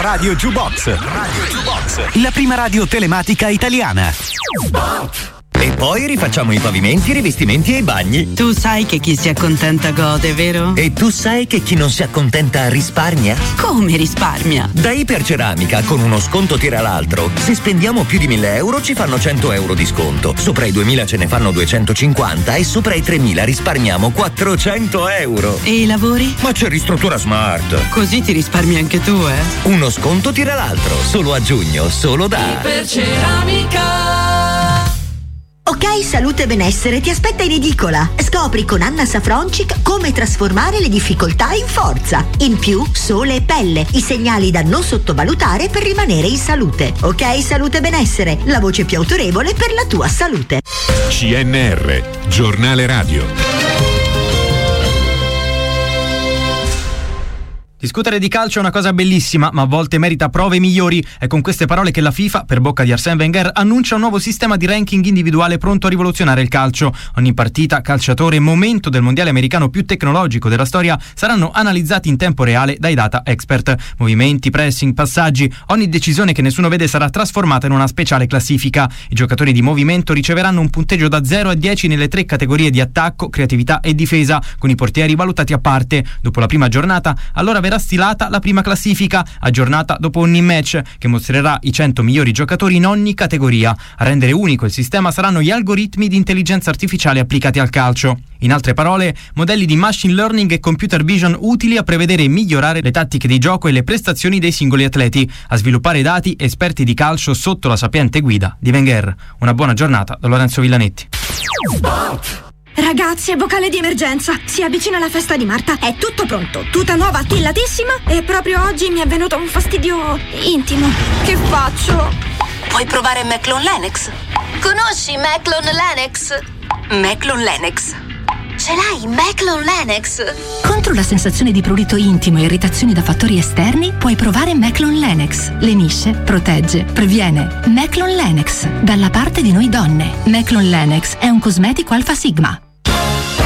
Radio Jukebox. La prima radio telematica italiana. E poi rifacciamo i pavimenti, i rivestimenti e i bagni. Tu sai che chi si accontenta gode, vero? E tu sai che chi non si accontenta risparmia? Come risparmia? Da Iperceramica, con uno sconto tira l'altro. Se spendiamo più di 1.000 euro ci fanno 100 euro di sconto. Sopra i 2.000 ce ne fanno 250 e sopra i 3.000 risparmiamo 400 euro. E i lavori? Ma c'è Ristruttura Smart. Così ti risparmi anche tu, eh? Uno sconto tira l'altro. Solo a giugno, solo da Iperceramica. Ok, Salute e Benessere ti aspetta in edicola. Scopri con Anna Safroncic come trasformare le difficoltà in forza. In più, sole e pelle, i segnali da non sottovalutare per rimanere in salute. Ok, Salute e Benessere, la voce più autorevole per la tua salute. CNR, giornale radio. Discutere di calcio è una cosa bellissima, ma a volte merita prove migliori. È con queste parole che la FIFA, per bocca di Arsène Wenger, annuncia un nuovo sistema di ranking individuale pronto a rivoluzionare il calcio. Ogni partita, calciatore e momento del mondiale americano più tecnologico della storia saranno analizzati in tempo reale dai data expert. Movimenti, pressing, passaggi, ogni decisione che nessuno vede sarà trasformata in una speciale classifica. I giocatori di movimento riceveranno un punteggio da 0 a 10 nelle 3 categorie di attacco, creatività e difesa, con i portieri valutati a parte. Dopo la prima giornata, allora verrà stilata la prima classifica, aggiornata dopo ogni match, che mostrerà i 100 migliori giocatori in ogni categoria. A rendere unico il sistema saranno gli algoritmi di intelligenza artificiale applicati al calcio. In altre parole, modelli di machine learning e computer vision utili a prevedere e migliorare le tattiche di gioco e le prestazioni dei singoli atleti, a sviluppare dati esperti di calcio sotto la sapiente guida di Wenger. Una buona giornata da Lorenzo Villanetti. Ragazzi, è vocale di emergenza. Si avvicina la festa di Marta. È tutto pronto. Tuta nuova, attillatissima. E proprio oggi mi è venuto un fastidio intimo. Che faccio? Puoi provare Meclon Lennox. Conosci Meclon Lennox? Meclon Lennox. Ce l'hai, Meclon Lennox? Contro la sensazione di prurito intimo e irritazioni da fattori esterni, puoi provare Meclon Lennox. Lenisce, protegge, previene. Meclon Lennox, dalla parte di noi donne. Meclon Lennox è un cosmetico Alfa Sigma.